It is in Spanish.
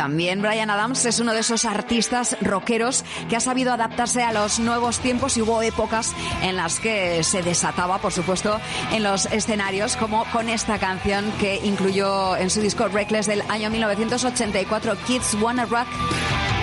También Bryan Adams es uno de esos artistas rockeros que ha sabido adaptarse a los nuevos tiempos, y hubo épocas en las que se desataba, por supuesto, en los escenarios, como con esta canción que incluyó en su disco Reckless del año 1984, Kids Wanna Rock.